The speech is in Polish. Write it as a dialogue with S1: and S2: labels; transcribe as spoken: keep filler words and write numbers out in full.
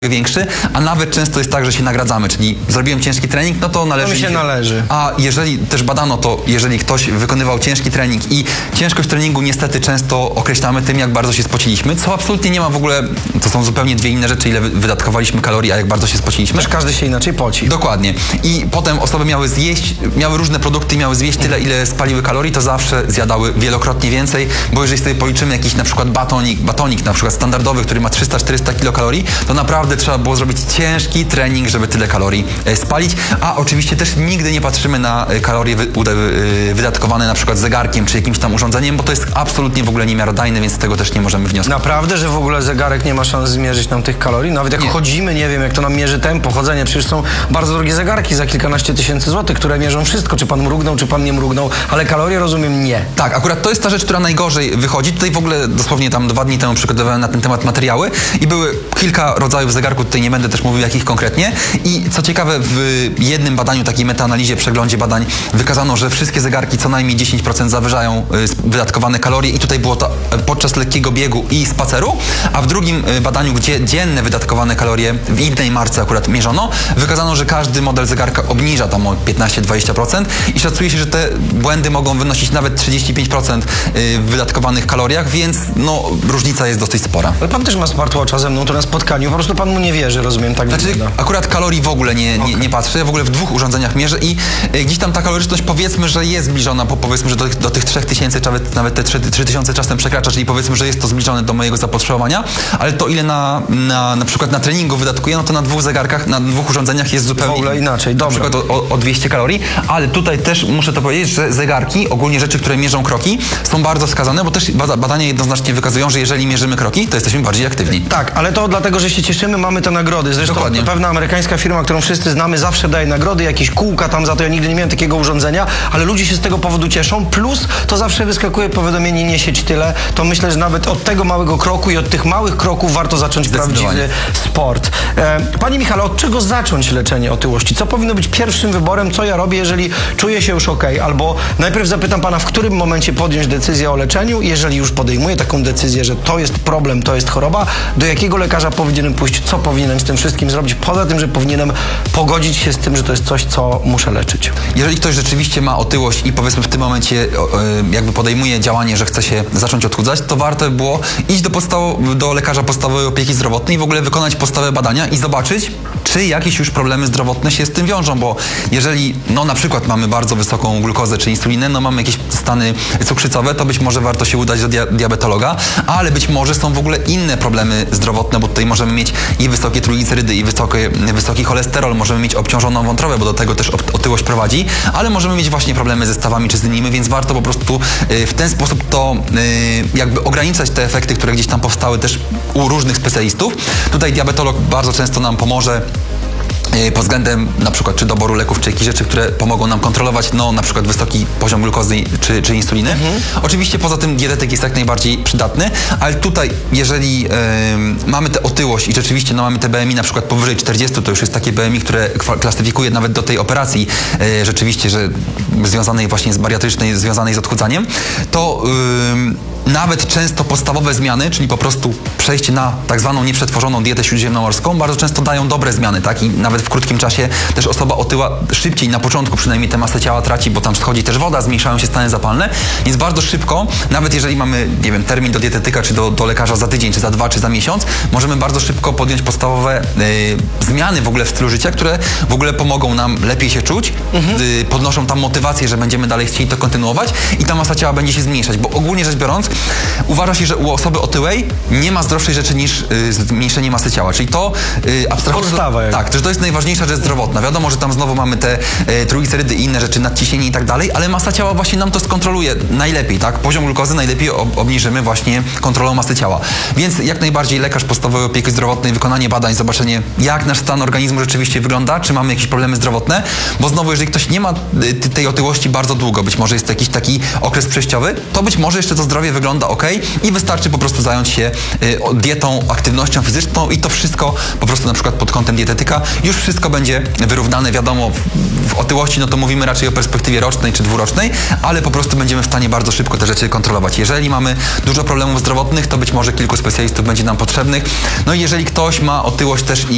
S1: większy, a nawet często jest tak, że się nagradzamy, czyli zrobiłem ciężki trening, no to należy...
S2: To mi się należy.
S1: A jeżeli też badano to, jeżeli ktoś wykonywał ciężki trening i ciężkość treningu niestety często określamy tym, jak bardzo się spociliśmy, co absolutnie nie ma w ogóle, to są zupełnie dwie inne rzeczy, ile wydatkowaliśmy kalorii, a jak bardzo się spociliśmy.
S2: Też każdy się inaczej poci.
S1: Dokładnie. I potem osoby miały zjeść, miały różne produkty i miały zjeść tyle, ile spaliły kalorii, to zawsze zjadały wielokrotnie więcej, bo jeżeli sobie policzymy jakiś na przykład batonik, batonik na przykład standardowy, który ma trzysta czterysta kilokalorii, to naprawdę trzeba było zrobić ciężki trening, żeby tyle kalorii e, spalić, a oczywiście też nigdy nie patrzymy na e, kalorie wy, e, wydatkowane na przykład zegarkiem czy jakimś tam urządzeniem, bo to jest absolutnie w ogóle niemiarodajne, więc z tego też nie możemy wnioskować.
S2: Naprawdę, że w ogóle zegarek nie ma szans zmierzyć nam tych kalorii? Nawet jak
S1: nie.
S2: chodzimy, nie wiem, jak to nam mierzy tempo chodzenia, przecież są bardzo drogie zegarki za kilkanaście tysięcy złotych, które mierzą wszystko, czy pan mrugnął, czy pan nie mrugnął, ale kalorie, rozumiem, nie.
S1: Tak, akurat to jest ta rzecz, która najgorzej wychodzi. Tutaj w ogóle dosłownie tam dwa dni temu przygotowałem na ten temat materiały i były kilka rodzajów zegarków, tutaj nie będę też mówił jakich konkretnie. I co ciekawe, w jednym badaniu, takiej metaanalizie, przeglądzie badań wykazano, że wszystkie zegarki co najmniej dziesięć procent zawyżają wydatkowane kalorie i tutaj było to podczas lekkiego biegu i spaceru, a w drugim badaniu, gdzie dzienne wydatkowane kalorie w innej marce akurat mierzono, wykazano, że każdy model zegarka obniża tam o piętnaście do dwudziestu procent i szacuje się, że te błędy mogą wynosić nawet trzydzieści pięć procent w wydatkowanych kaloriach, więc no różnica jest dosyć spora.
S2: Ale pan też ma smartwatcha ze mną, to na spotkaniu, po prostu pan mu nie wierzy, rozumiem, tak
S1: Znaczy,
S2: wygląda.
S1: akurat kalorii w ogóle nie, nie, nie patrzę, ja w ogóle w dwóch urządzeniach mierzę i y, gdzieś tam ta kaloryczność powiedzmy, że jest zbliżona, po, powiedzmy, że do, do tych trzech tysięcy, nawet, nawet te trzy tysiące czasem przekracza, czyli powiedzmy, że jest to zbliżone do mojego zapotrzebowania, ale to ile na, na, na przykład na treningu wydatkuję, no to na dwóch zegarkach, na dwóch urządzeniach jest zupełnie
S2: w ogóle inaczej, dobra.
S1: Na przykład o, o dwieście kalorii, ale tutaj też muszę to powiedzieć, że zegarki, ogólnie rzeczy, które mierzą kroki, są bardzo wskazane, bo też badania jednoznacznie wykazują, że jeżeli mierzymy kroki, to jesteśmy bardziej aktywni.
S2: Tak, ale to dlatego, że się cieszymy, mamy te nagrody. Zresztą
S1: Dokładnie.
S2: Pewna amerykańska firma, którą wszyscy znamy, zawsze daje nagrody, jakieś kółka tam za to. Ja nigdy nie miałem takiego urządzenia, ale ludzie się z tego powodu cieszą. Plus to zawsze wyskakuje powiadomienie, nie sieć tyle. To myślę, że nawet od tego małego kroku i od tych małych kroków warto zacząć prawdziwy sport. E, Panie Michale, od czego zacząć leczenie otyłości? Co powinno być pierwszym wyborem? Co ja robię, jeżeli czuję się już ok? Albo najpierw zapytam pana, w którym momencie podjąć decyzję o leczeniu? Jeżeli już podejmuję taką decyzję, że to jest problem, to jest choroba, do jakiego lekarza powinienem pójść? Co powinienem z tym wszystkim zrobić? Poza tym, że powinienem pogodzić się z tym, że to jest coś, co muszę leczyć.
S1: Jeżeli ktoś rzeczywiście ma otyłość i powiedzmy w tym momencie jakby podejmuje działanie, że chce się zacząć odchudzać, to warto by było iść do, podstaw- do lekarza podstawowej opieki zdrowotnej i w ogóle wykonać podstawowe badania i zobaczyć, czy jakieś już problemy zdrowotne się z tym wiążą, bo jeżeli no na przykład mamy bardzo wysoką glukozę czy insulinę, no mamy jakieś stany cukrzycowe, to być może warto się udać do dia- diabetologa, ale być może są w ogóle inne problemy zdrowotne, bo tutaj możemy mieć i wysokie trójglicerydy, i wysokie, wysoki cholesterol, możemy mieć obciążoną wątrobę, bo do tego też otyłość prowadzi, ale możemy mieć właśnie problemy ze stawami czy z innymi, więc warto po prostu y, w ten sposób to y, jakby ograniczać te efekty, które gdzieś tam powstały też u różnych specjalistów. Tutaj diabetolog bardzo często nam pomoże pod względem na przykład czy doboru leków, czy jakieś rzeczy, które pomogą nam kontrolować, no na przykład wysoki poziom glukozy czy, czy insuliny. Mhm. Oczywiście poza tym dietetyk jest jak najbardziej przydatny, ale tutaj jeżeli yy, mamy tę otyłość i rzeczywiście no, mamy te B M I na przykład powyżej czterdziestu, to już jest takie B M I, które klasyfikuje nawet do tej operacji yy, rzeczywiście, że związanej właśnie z bariatrycznej, związanej z odchudzaniem, to yy, nawet często podstawowe zmiany, czyli po prostu przejście na tak zwaną nieprzetworzoną dietę śródziemnomorską, bardzo często dają dobre zmiany, tak? I nawet w krótkim czasie też osoba otyła szybciej, na początku przynajmniej tę masę ciała traci, bo tam schodzi też woda, zmniejszają się stany zapalne, więc bardzo szybko, nawet jeżeli mamy, nie wiem, termin do dietetyka, czy do, do lekarza za tydzień, czy za dwa, czy za miesiąc, możemy bardzo szybko podjąć podstawowe yy, zmiany w ogóle w stylu życia, które w ogóle pomogą nam lepiej się czuć, mhm. yy, podnoszą tam motywację, że będziemy dalej chcieli to kontynuować i ta masa ciała będzie się zmniejszać, bo ogólnie rzecz biorąc, uważa się, że u osoby otyłej nie ma zdrowszej rzeczy niż y, zmniejszenie masy ciała, czyli to y, abstrahując...
S2: Podstawa.
S1: Tak, że to jest najważniejsza rzecz zdrowotna. Wiadomo, że tam znowu mamy te y, trójglicerydy i inne rzeczy, nadciśnienie i tak dalej, ale masa ciała właśnie nam to skontroluje najlepiej, tak? Poziom glukozy najlepiej ob obniżymy właśnie kontrolą masy ciała. Więc jak najbardziej lekarz podstawowej opieki zdrowotnej, wykonanie badań, zobaczenie jak nasz stan organizmu rzeczywiście wygląda, czy mamy jakieś problemy zdrowotne, bo znowu jeżeli ktoś nie ma y, tej otyłości bardzo długo, być może jest to jakiś taki okres przejściowy, to być może jeszcze to zdrowie wygląda ok i wystarczy po prostu zająć się y, dietą, aktywnością fizyczną i to wszystko po prostu na przykład pod kątem dietetyka już wszystko będzie wyrównane. Wiadomo, w, w otyłości no to mówimy raczej o perspektywie rocznej czy dwurocznej, ale po prostu będziemy w stanie bardzo szybko te rzeczy kontrolować. Jeżeli mamy dużo problemów zdrowotnych, to być może kilku specjalistów będzie nam potrzebnych. No i jeżeli ktoś ma otyłość też i